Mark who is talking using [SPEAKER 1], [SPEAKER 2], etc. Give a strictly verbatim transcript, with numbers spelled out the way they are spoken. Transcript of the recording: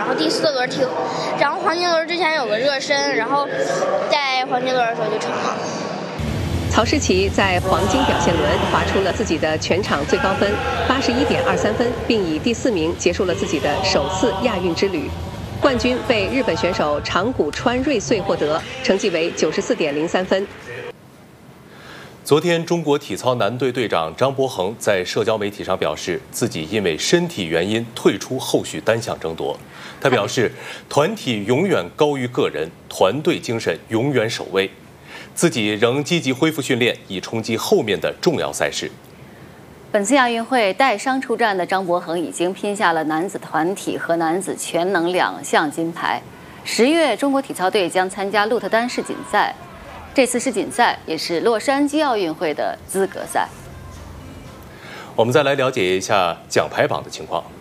[SPEAKER 1] 后第四轮停，然后黄金轮之前有个热身，然后在黄金轮的时候就成了。
[SPEAKER 2] 曹诗琪在黄金表现轮划出了自己的全场最高分八十一点二三分，并以第四名结束了自己的首次亚运之旅。冠军被日本选手长谷川瑞穗获得，成绩为九十四点零三分。
[SPEAKER 3] 昨天，中国体操男队队长张博恒在社交媒体上表示，自己因为身体原因退出后续单项争夺。他表示，团体永远高于个人，团队精神永远首位。自己仍积极恢复训练，以冲击后面的重要赛事。
[SPEAKER 4] 本次亚运会带伤出战的张博恒已经拼下了男子团体和男子全能两项金牌。十月，中国体操队将参加鹿特丹世锦赛，这次世锦赛也是洛杉矶奥运会的资格赛。
[SPEAKER 3] 我们再来了解一下奖牌榜的情况。